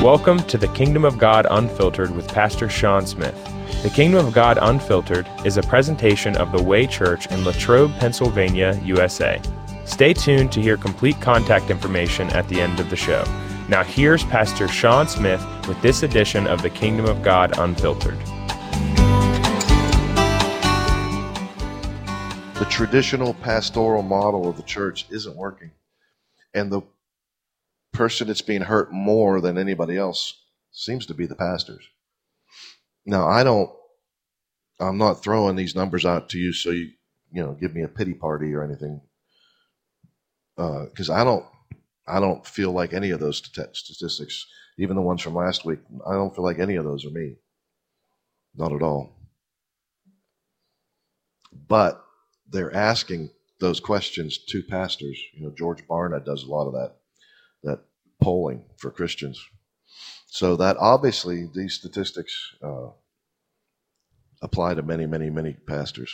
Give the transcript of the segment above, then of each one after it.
Welcome to the Kingdom of God Unfiltered with Pastor Sean Smith. The Kingdom of God Unfiltered is a presentation of the Way Church in Latrobe, Pennsylvania, USA. Stay tuned to hear complete contact information at the end of the show. Now here's Pastor Sean Smith with this edition of the Kingdom of God Unfiltered. The traditional pastoral model of the church isn't working. And the person that's being hurt more than anybody else seems to be the pastors. Now, I'm not throwing these numbers out to you so you give me a pity party or anything. Because I don't feel like any of those statistics, even the ones from last week, I don't feel like any of those are me. Not at all. But they're asking those questions to pastors. George Barna does a lot of that polling for Christians. So that obviously these statistics apply to many, many, many pastors.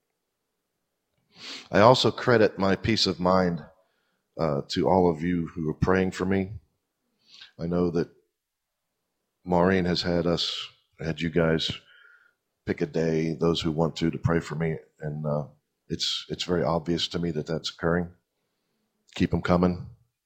I also credit my peace of mind to all of you who are praying for me. I know that Maureen has had you guys pick a day, those who want to pray for me, and it's very obvious to me that that's occurring. Keep them coming.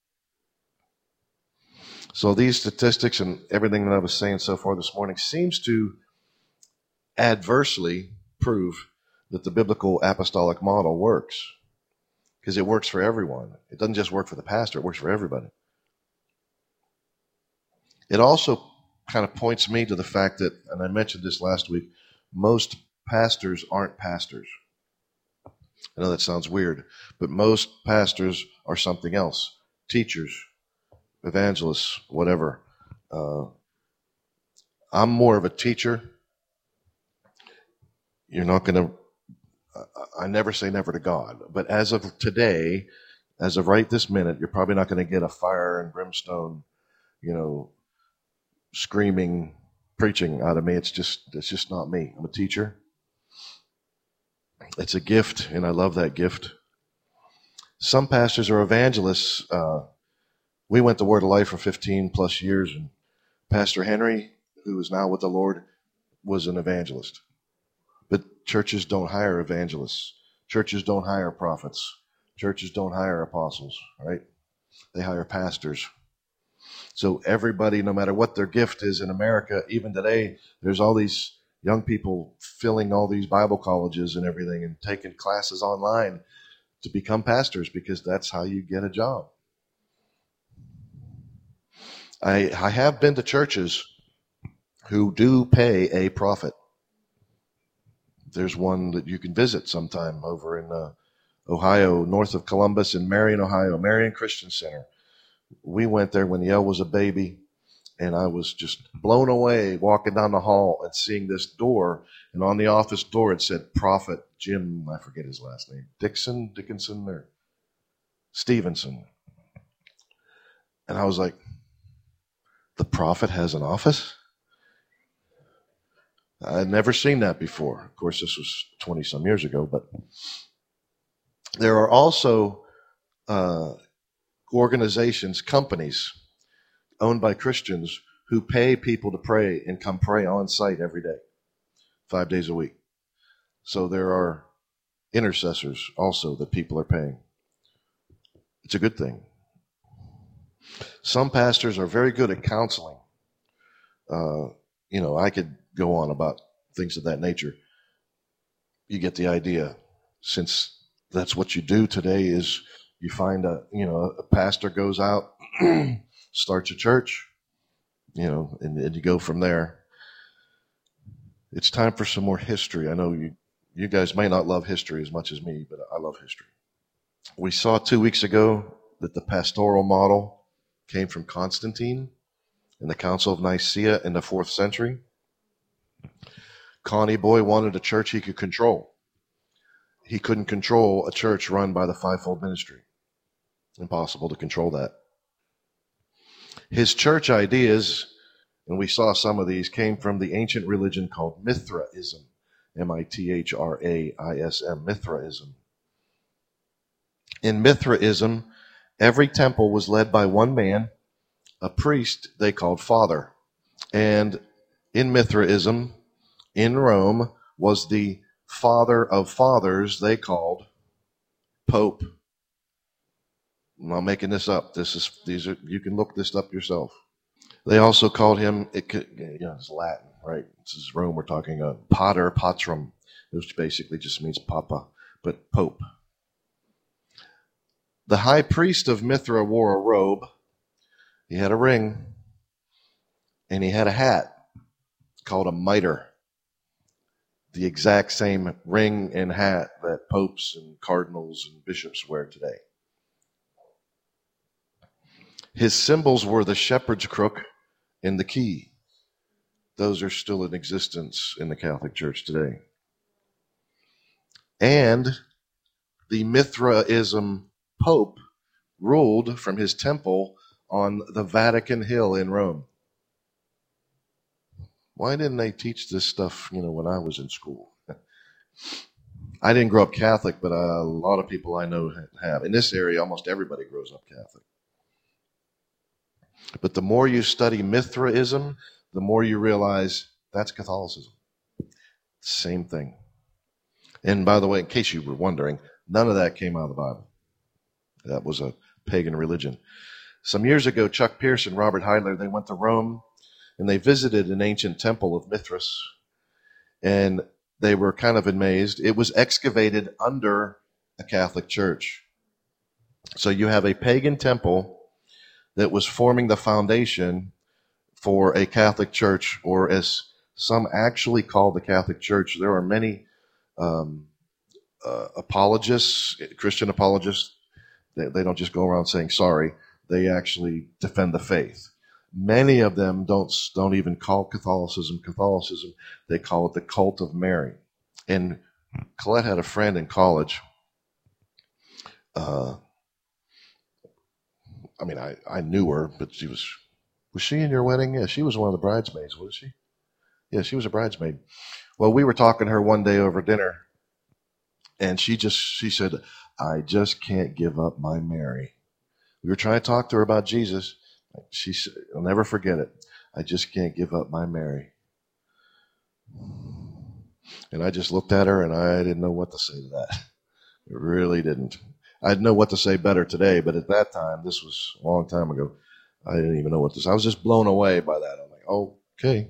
So these statistics and everything that I was saying so far this morning seems to adversely prove that the biblical apostolic model works, because it works for everyone. It doesn't just work for the pastor, it works for everybody. It also kind of points me to the fact that, and I mentioned this last week, most pastors aren't pastors. I know that sounds weird, but most pastors are something else. Teachers, evangelists, whatever. I'm more of a teacher. You're not going to, I never say never to God, but as of today, as of right this minute, you're probably not going to get a fire and brimstone, screaming, preaching out of me. It's just not me. I'm a teacher. It's a gift, and I love that gift. Some pastors are evangelists. We went to Word of Life for 15 plus years, and Pastor Henry, who is now with the Lord, was an evangelist. But churches don't hire evangelists. Churches don't hire prophets. Churches don't hire apostles, right? They hire pastors. So everybody, no matter what their gift is in America, even today, there's all these young people filling all these Bible colleges and everything and taking classes online to become pastors, because that's how you get a job. I have been to churches who do pay a prophet. There's one that you can visit sometime over in Ohio, north of Columbus, in Marion, Ohio, Marion Christian Center. We went there when Yale was a baby, and I was just blown away walking down the hall and seeing this door, and on the office door it said Prophet Jim, I forget his last name, Dickinson, or Stevenson. And I was like, the prophet has an office? I'd never seen that before. Of course, this was 20-some years ago, but there are also organizations, companies owned by Christians who pay people to pray and come pray on site every day, 5 days a week. So there are intercessors also that people are paying. It's a good thing. Some pastors are very good at counseling. I could go on about things of that nature. You get the idea. Since that's what you do today, is you find a pastor goes out, starts a church, and you go from there. It's time for some more history. I know you guys may not love history as much as me, but I love history. We saw 2 weeks ago that the pastoral model came from Constantine in the Council of Nicaea in the 4th century. Connie Boy wanted a church he could control. He couldn't control a church run by the fivefold ministry. Impossible to control that. His church ideas, and we saw some of these, came from the ancient religion called Mithraism. Mithraism, Mithraism. In Mithraism, every temple was led by one man, a priest they called father. And in Mithraism, in Rome, was the father of fathers they called Pope. I'm not making this up. You can look this up yourself. They also called him, it's Latin, right? This is Rome we're talking of. Pater Patrum, which basically just means papa, but Pope. The high priest of Mithra wore a robe. He had a ring, and he had a hat called a mitre. The exact same ring and hat that popes and cardinals and bishops wear today. His symbols were the shepherd's crook and the key. Those are still in existence in the Catholic Church today. And the Mithraism Pope ruled from his temple on the Vatican Hill in Rome. Why didn't they teach this stuff, when I was in school? I didn't grow up Catholic, but a lot of people I know have. In this area, almost everybody grows up Catholic. But the more you study Mithraism, the more you realize that's Catholicism. Same thing. And by the way, in case you were wondering, none of that came out of the Bible. That was a pagan religion. Some years ago, Chuck Pierce and Robert Heidler, they went to Rome and they visited an ancient temple of Mithras. And they were kind of amazed. It was excavated under a Catholic church. So you have a pagan temple that was forming the foundation for a Catholic church, or as some actually call the Catholic Church. There are many apologists, Christian apologists. They don't just go around saying sorry. They actually defend the faith. Many of them don't even call Catholicism Catholicism. They call it the cult of Mary. And Colette had a friend in college. I knew her, but was she in your wedding? Yeah, she was one of the bridesmaids, wasn't she? Yeah, she was a bridesmaid. Well, we were talking to her one day over dinner, and she said, I just can't give up my Mary. We were trying to talk to her about Jesus. She said, I'll never forget it. I just can't give up my Mary. And I just looked at her, and I didn't know what to say to that. I really didn't. I'd know what to say better today, but at that time, this was a long time ago, I didn't even know what to say. I was just blown away by that. I'm like, okay.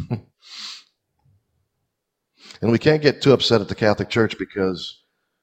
And we can't get too upset at the Catholic Church because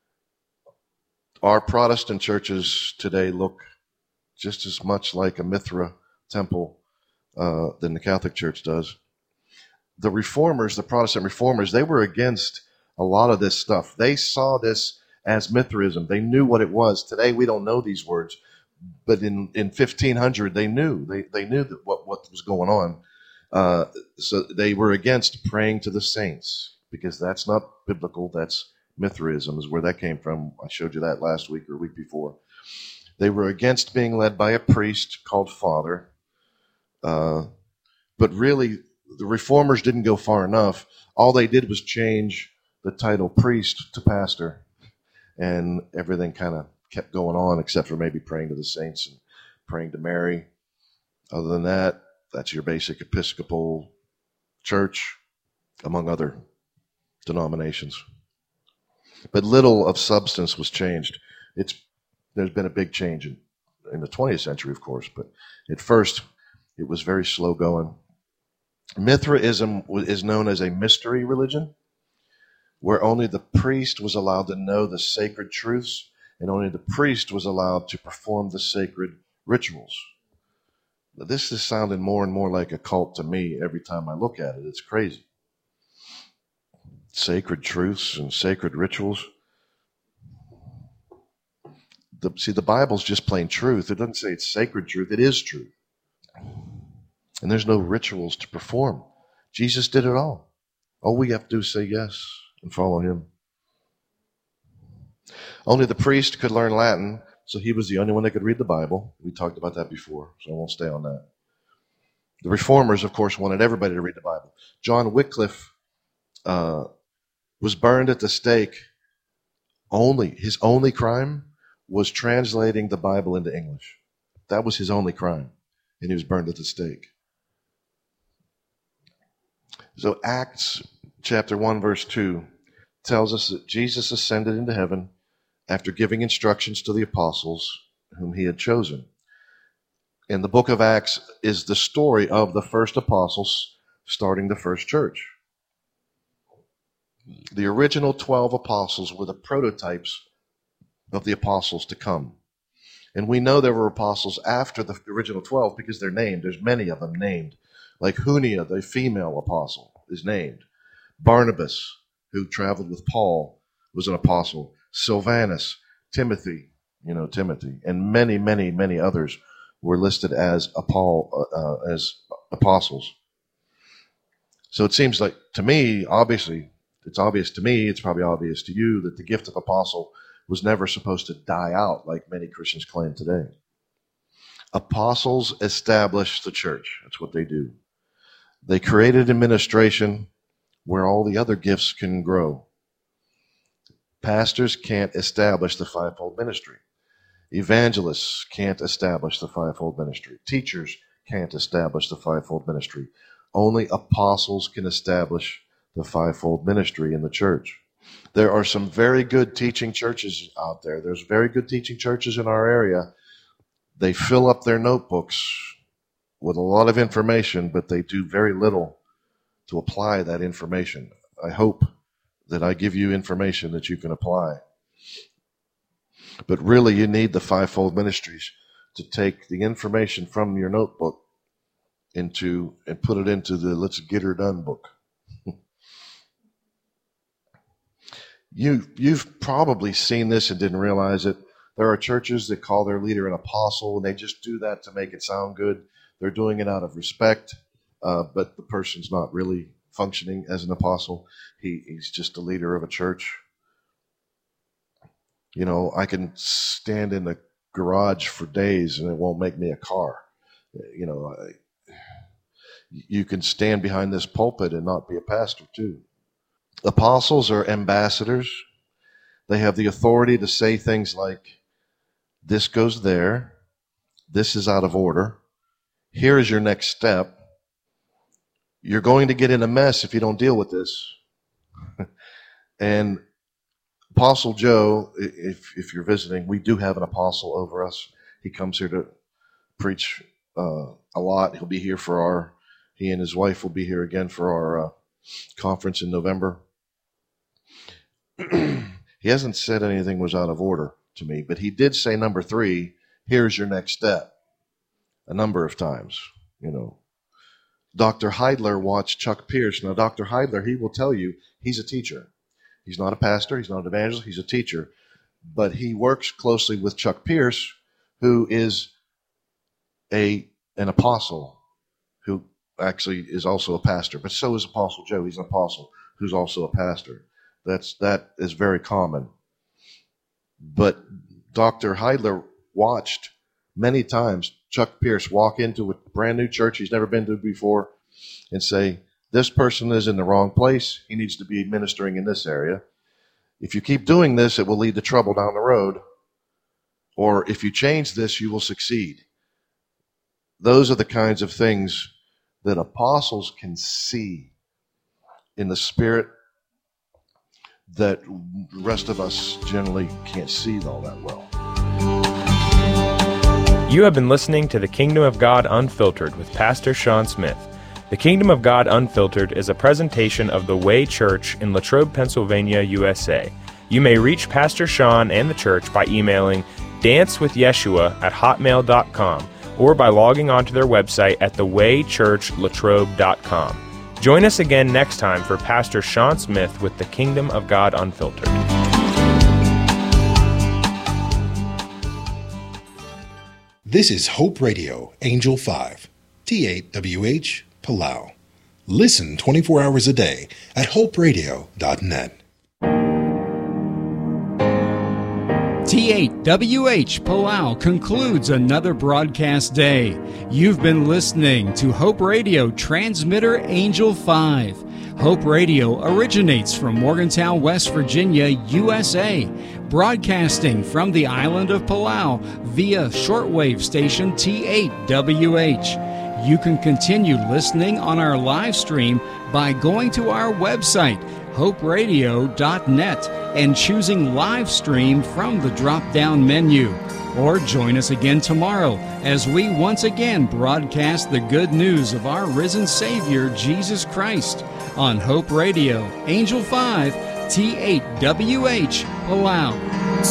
our Protestant churches today look just as much like a Mithra temple than the Catholic Church does. The Reformers, the Protestant Reformers, they were against a lot of this stuff. They saw this as Mithraism. They knew what it was. Today we don't know these words, but in 1500 they knew. They knew that what was going on. So they were against praying to the saints because that's not biblical. That's Mithraism is where that came from. I showed you that last week or week before. They were against being led by a priest called Father. But really, the Reformers didn't go far enough. All they did was change the title priest to pastor. And everything kind of kept going on except for maybe praying to the saints and praying to Mary. Other than that, that's your basic Episcopal church, among other denominations. But little of substance was changed. There's been a big change in the 20th century, of course, but at first it was very slow going. Mithraism is known as a mystery religion, where only the priest was allowed to know the sacred truths, and only the priest was allowed to perform the sacred rituals. Now, this is sounding more and more like a cult to me every time I look at it. It's crazy. Sacred truths and sacred rituals. The Bible's just plain truth. It doesn't say it's sacred truth. It is truth. And there's no rituals to perform. Jesus did it all. All we have to do is say yes and follow him. Only the priest could learn Latin, so he was the only one that could read the Bible. We talked about that before, so I won't stay on that. The Reformers, of course, wanted everybody to read the Bible. John Wycliffe was burned at the stake. His only crime was translating the Bible into English. That was his only crime. and he was burned at the stake. So Acts chapter 1, verse 2 tells us that Jesus ascended into heaven after giving instructions to the apostles whom he had chosen. And the book of Acts is the story of the first apostles starting the first church. The original 12 apostles were the prototypes of the apostles to come. And we know there were apostles after the original 12 because they're named. There's many of them named. Like Junia, the female apostle, is named. Barnabas, who traveled with Paul, was an apostle. Silvanus, Timothy, and many, many, many others were listed as apostles. So it seems like, to me, obviously, it's obvious to me, it's probably obvious to you, that the gift of apostle was never supposed to die out like many Christians claim today. Apostles establish the church. That's what they do. They created administration where all the other gifts can grow. Pastors can't establish the fivefold ministry. Evangelists can't establish the fivefold ministry. Teachers can't establish the fivefold ministry. Only apostles can establish the fivefold ministry in the church. There are some very good teaching churches out there. There's very good teaching churches in our area. They fill up their notebooks with a lot of information, but they do very little to apply that information. I hope that I give you information that you can apply. But really, you need the fivefold ministries to take the information from your notebook and put it into the Let's Get Her Done book. You've probably seen this and didn't realize it. There are churches that call their leader an apostle, and they just do that to make it sound good. They're doing it out of respect, but the person's not really functioning as an apostle. He's just a leader of a church. I can stand in the garage for days and it won't make me a car. You can stand behind this pulpit and not be a pastor too. Apostles are ambassadors. They have the authority to say things like, this goes there, this is out of order, here is your next step, you're going to get in a mess if you don't deal with this. And Apostle Joe, if you're visiting, we do have an apostle over us. He comes here to preach a lot. He'll be here he and his wife will be here again for our conference in November. He hasn't said anything was out of order to me, but he did say number 3, here's your next step, a number of times. Dr. Heidler watched Chuck Pierce. Now, Dr. Heidler, he will tell you he's a teacher. He's not a pastor. He's not an evangelist. He's a teacher. But he works closely with Chuck Pierce, who is an apostle, who actually is also a pastor. But so is Apostle Joe. He's an apostle who's also a pastor. That is very common. But Dr. Heidler watched many times Chuck Pierce walk into a brand new church he's never been to before and say, this person is in the wrong place. He needs to be ministering in this area. If you keep doing this, it will lead to trouble down the road. Or if you change this, you will succeed. Those are the kinds of things that apostles can see in the Spirit that the rest of us generally can't see all that well. You have been listening to The Kingdom of God Unfiltered with Pastor Sean Smith. The Kingdom of God Unfiltered is a presentation of the Way Church in Latrobe, Pennsylvania, USA. You may reach Pastor Sean and the church by emailing dancewithyeshua@hotmail.com or by logging onto their website at thewaychurchlatrobe.com. Join us again next time for Pastor Sean Smith with The Kingdom of God Unfiltered. This is Hope Radio, Angel 5, T8WH, Palau. Listen 24 hours a day at hoperadio.net. T8WH Palau concludes another broadcast day. You've been listening to Hope Radio Transmitter Angel 5. Hope Radio originates from Morgantown, West Virginia, USA, broadcasting from the island of Palau via shortwave station T8WH. You can continue listening on our live stream by going to our website, hoperadio.net, and choosing live stream from the drop-down menu. Or join us again tomorrow as we once again broadcast the good news of our risen Savior, Jesus Christ, on Hope Radio, Angel 5, T8WH, Palau.